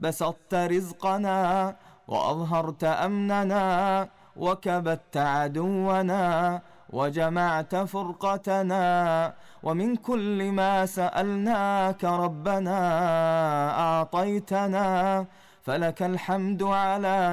بسطت رزقنا وأظهرت أمننا وكبت عدونا وجمعت فرقتنا، ومن كل ما سألناك ربنا أعطيتنا، فلك الحمد على